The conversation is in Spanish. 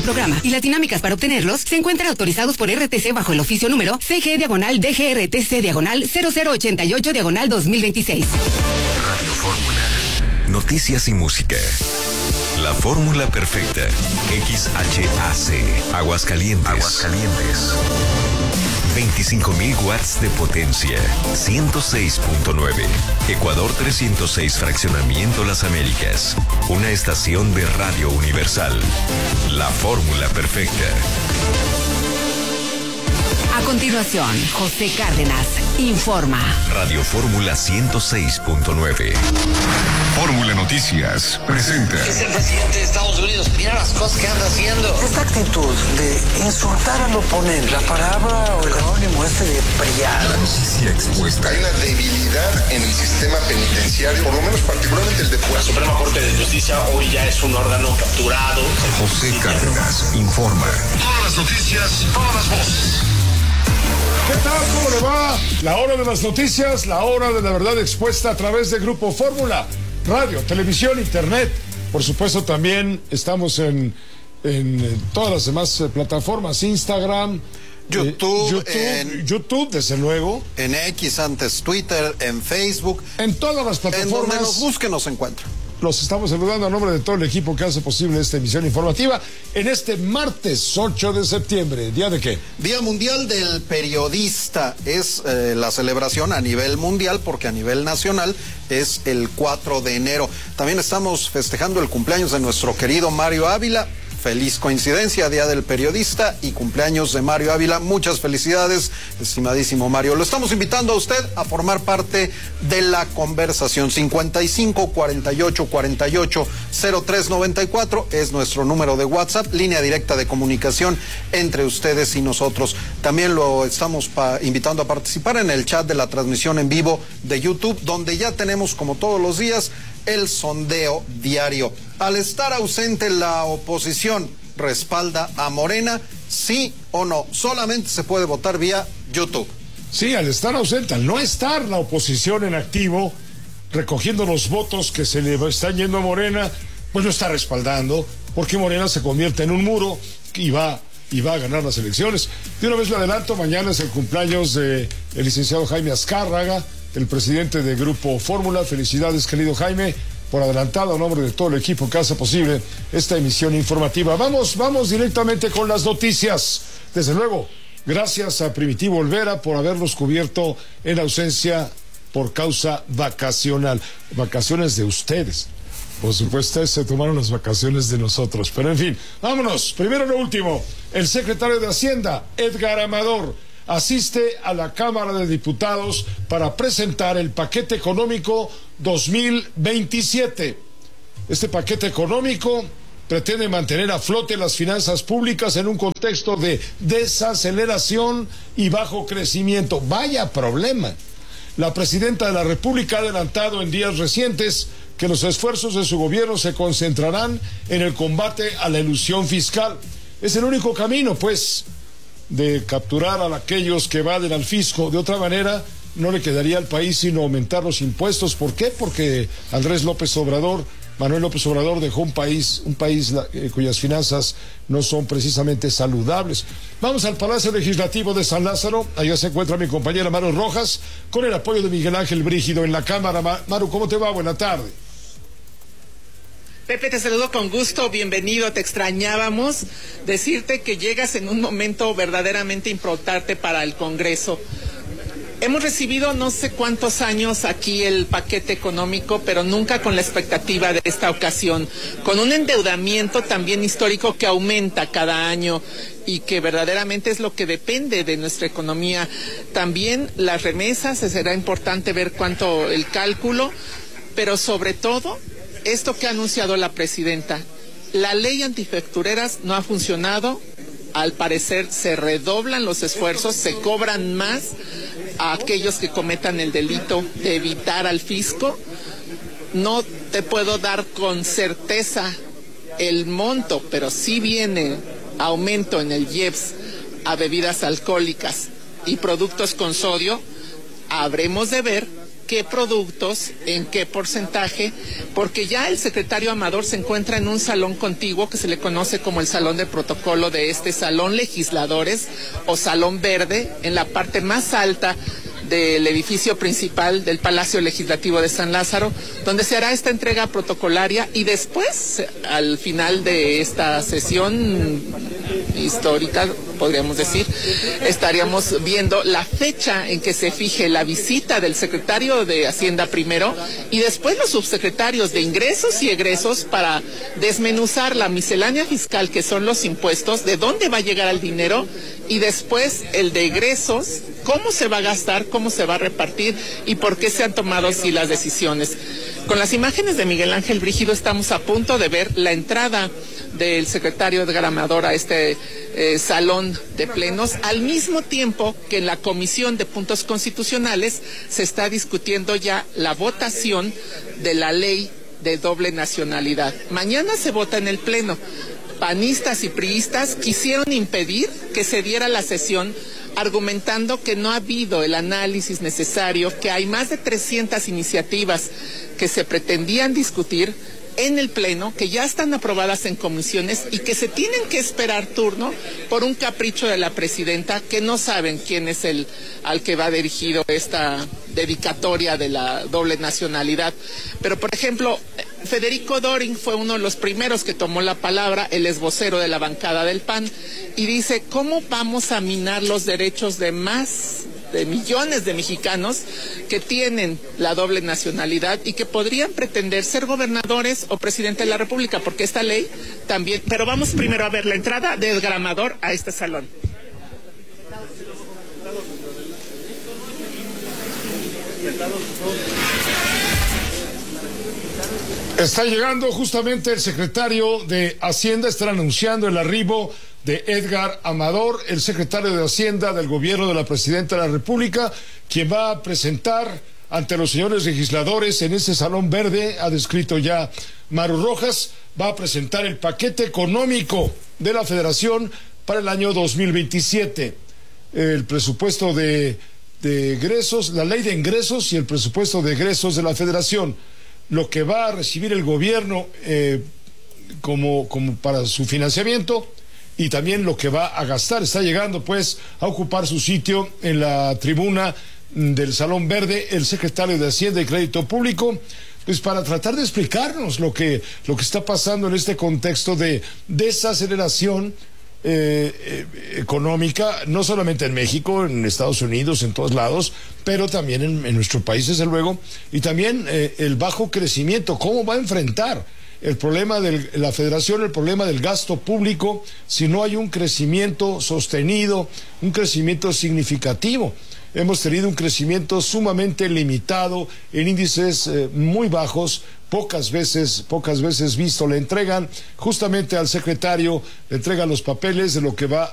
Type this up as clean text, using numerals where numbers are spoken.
programa y las dinámicas para obtenerlos se encuentran autorizados por RTC bajo el oficio número CG/DGRTC/0088/2026. Radio Fórmula. Noticias y música. La fórmula perfecta. XHAC. Aguascalientes. 25.000 watts de potencia. 106.9. Ecuador 306, Fraccionamiento Las Américas. Una estación de Radio Universal. La fórmula perfecta. A continuación, José Cárdenas informa. Radio Fórmula 106.9. Fórmula Noticias presenta. Es el presidente de Estados Unidos. Mira las cosas que anda haciendo. Esta actitud de insultar al oponente, la palabra o el acrónimo de brillar. La noticia expuesta. Hay una debilidad en el sistema penitenciario, por lo menos particularmente el de Puebla. La Suprema Corte de Justicia hoy ya es un órgano capturado. José Cárdenas informa. Todas las noticias, todas las voces. ¿Qué tal? ¿Cómo le va? La hora de las noticias, la hora de la verdad expuesta a través de Grupo Fórmula, radio, televisión, internet. Por supuesto, también estamos en todas las demás plataformas, Instagram, YouTube, desde luego. En X, antes Twitter, en Facebook. En todas las plataformas. En donde nos busquen, nos encuentran. Los estamos saludando a nombre de todo el equipo que hace posible esta emisión informativa en este martes 8 de septiembre. ¿Día de qué? Día Mundial del Periodista. Es la celebración a nivel mundial porque a nivel nacional es el 4 de enero. También estamos festejando el cumpleaños de nuestro querido Mario Ávila. Feliz coincidencia, Día del Periodista y cumpleaños de Mario Ávila. Muchas felicidades, estimadísimo Mario. Lo estamos invitando a usted a formar parte de la conversación. 55 48 48 03 94 es nuestro número de WhatsApp, línea directa de comunicación entre ustedes y nosotros. También lo estamos invitando a participar en el chat de la transmisión en vivo de YouTube, donde ya tenemos, como todos los días, el sondeo diario. Al estar ausente la oposición, ¿respalda a Morena? ¿Sí o no? Solamente se puede votar vía YouTube. Sí, al estar ausente, al no estar la oposición en activo, recogiendo los votos que se le están yendo a Morena, pues no está respaldando, porque Morena se convierte en un muro y va a ganar las elecciones. De una vez le adelanto, mañana es el cumpleaños del licenciado Jaime Azcárraga, el presidente de Grupo Fórmula. Felicidades, querido Jaime, por adelantado, a nombre de todo el equipo que hace posible esta emisión informativa. Vamos directamente con las noticias. Desde luego, gracias a Primitivo Olvera por habernos cubierto en ausencia por causa vacacional. Vacaciones de ustedes. Por supuesto, se tomaron las vacaciones de nosotros. Pero en fin, vámonos. Primero lo último. El secretario de Hacienda, Edgar Amador, asiste a la Cámara de Diputados para presentar el paquete económico 2027. Este paquete económico pretende mantener a flote las finanzas públicas en un contexto de desaceleración y bajo crecimiento. Vaya problema. La presidenta de la República ha adelantado en días recientes que los esfuerzos de su gobierno se concentrarán en el combate a la elusión fiscal. Es el único camino, pues, de capturar a aquellos que evaden al fisco. De otra manera, no le quedaría al país sino aumentar los impuestos. ¿Por qué? Porque Manuel López Obrador dejó un país cuyas finanzas no son precisamente saludables. Vamos al Palacio Legislativo de San Lázaro. Allá se encuentra mi compañera Maru Rojas, con el apoyo de Miguel Ángel Brígido en la Cámara. Maru, ¿cómo te va? Buena tarde. Pepe, te saludo con gusto, bienvenido, te extrañábamos. Decirte que llegas en un momento verdaderamente importante para el Congreso. Hemos recibido no sé cuántos años aquí el paquete económico, pero nunca con la expectativa de esta ocasión, con un endeudamiento también histórico que aumenta cada año y que verdaderamente es lo que depende de nuestra economía. También las remesas, será importante ver cuánto el cálculo, pero sobre todo esto que ha anunciado la presidenta, la ley antifactureras no ha funcionado. Al parecer se redoblan los esfuerzos, se cobran más a aquellos que cometan el delito de evitar al fisco. No te puedo dar con certeza el monto, pero sí viene aumento en el IEPS a bebidas alcohólicas y productos con sodio. Habremos de ver qué productos, en qué porcentaje, porque ya el secretario Amador se encuentra en un salón contiguo que se le conoce como el salón de protocolo de este salón legisladores o salón verde, en la parte más alta del edificio principal del Palacio Legislativo de San Lázaro, donde se hará esta entrega protocolaria y después, al final de esta sesión histórica, podríamos decir, estaríamos viendo la fecha en que se fije la visita del secretario de Hacienda primero y después los subsecretarios de Ingresos y Egresos para desmenuzar la miscelánea fiscal, que son los impuestos, de dónde va a llegar el dinero, y después el de egresos, cómo se va a gastar, cómo se va a repartir y por qué se han tomado así las decisiones. Con las imágenes de Miguel Ángel Brígido estamos a punto de ver la entrada del secretario Edgar Amador a este salón de plenos, al mismo tiempo que en la Comisión de Puntos Constitucionales se está discutiendo ya la votación de la ley de doble nacionalidad. Mañana se vota en el Pleno. Panistas y priistas quisieron impedir que se diera la sesión, argumentando que no ha habido el análisis necesario, que hay más de 300 iniciativas que se pretendían discutir en el Pleno, que ya están aprobadas en comisiones y que se tienen que esperar turno por un capricho de la presidenta, que no saben quién es el al que va dirigido esta dedicatoria de la doble nacionalidad. Pero, por ejemplo, Federico Doring fue uno de los primeros que tomó la palabra, el esvocero de la bancada del PAN, y dice, ¿cómo vamos a minar los derechos de millones de mexicanos que tienen la doble nacionalidad y que podrían pretender ser gobernadores o presidente de la República? Porque esta ley también... Pero vamos primero a ver la entrada de Edgar Amador a este salón. Está llegando justamente el secretario de Hacienda, están anunciando el arribo de Edgar Amador, el secretario de Hacienda del gobierno de la presidenta de la República, quien va a presentar ante los señores legisladores en ese salón verde, ha descrito ya Maru Rojas, va a presentar el paquete económico de la Federación para el año 2027. El presupuesto de egresos, la ley de ingresos y el presupuesto de egresos de la Federación, lo que va a recibir el gobierno como para su financiamiento y también lo que va a gastar. Está llegando pues a ocupar su sitio en la tribuna del Salón Verde el secretario de Hacienda y Crédito Público, pues para tratar de explicarnos lo que está pasando en este contexto de desaceleración económica, no solamente en México, en Estados Unidos, en todos lados, pero también en nuestro país, desde luego, y también el bajo crecimiento. ¿Cómo va a enfrentar el problema de la Federación, el problema del gasto público, si no hay un crecimiento sostenido, un crecimiento significativo? Hemos tenido un crecimiento sumamente limitado, en índices muy bajos, pocas veces visto. Le entregan justamente al secretario, le entregan los papeles de lo que va